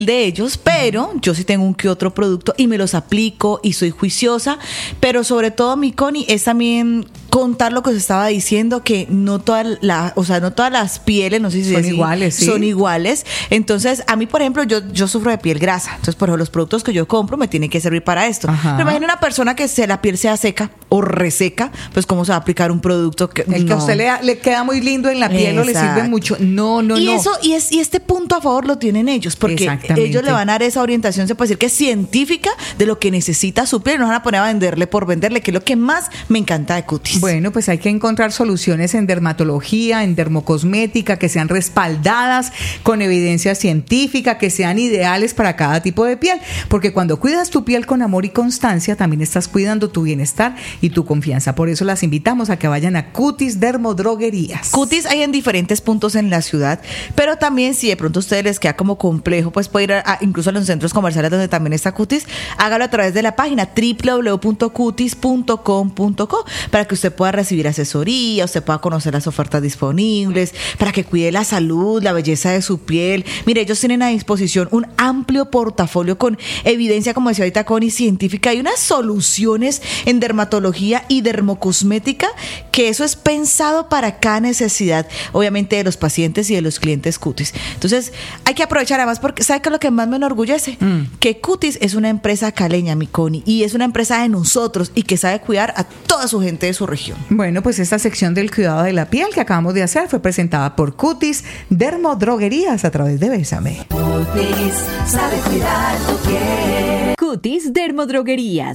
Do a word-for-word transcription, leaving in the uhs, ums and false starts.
de ellos, pero yo sí tengo un que otro producto y me los aplico y soy juiciosa, pero sobre todo, mi Connie, es también contar lo que se estaba diciendo, que no todas la, o sea, no todas las pieles, no sé si son decir, iguales, ¿sí? son iguales. Entonces, a mí, por ejemplo, yo, yo sufro de piel grasa. Entonces, por ejemplo, los productos que yo compro me tienen que servir para esto. Ajá. Pero imagina una persona que se, la piel sea seca o reseca, pues cómo se va a aplicar un producto que el que no. a usted le, le queda muy lindo en la piel o le sirve mucho. No, no, y no. Eso, y, es, y este punto a favor lo tienen ellos, porque ellos le van a dar esa orientación, se puede decir que es científica, de lo que necesita su piel. No van a poner a venderle por venderle, que es lo que más me encanta de Cutis. Bueno, pues hay que encontrar soluciones en dermatología, en dermocosmética, que sean respaldadas con evidencia científica, que sean ideales para cada tipo de piel, porque cuando cuidas tu piel con amor y constancia, también estás cuidando tu bienestar y tu confianza. Por eso las invitamos a que vayan a Cutis Dermodroguerías. Cutis hay en diferentes puntos en la ciudad, pero también si de pronto a ustedes les queda como complejo, pues puede ir a, a, incluso a los centros comerciales donde también está Cutis, hágalo a través de la página doble u doble u doble u punto cutis punto com punto co para que usted pueda recibir asesoría, usted pueda conocer las ofertas disponibles, para que cuide la salud, la belleza de su piel. Mire, ellos tienen a disposición un amplio portafolio con evidencia, como decía ahorita Connie, científica, y unas soluciones en dermatología y dermocosmética, que eso es pensado para cada necesidad, obviamente, de los pacientes y de los clientes Cutis. Entonces, hay que aprovechar, además, porque ¿sabe qué es lo que más me enorgullece? Mm. Que Cutis es una empresa caleña, mi Connie, y es una empresa de nosotros y que sabe cuidar a toda su gente de su región. Bueno, pues esta sección del cuidado de la piel que acabamos de hacer fue presentada por Cutis Dermodroguerías a través de Bésame. Cutis sabe cuidar tu piel. Cutis Dermodroguerías.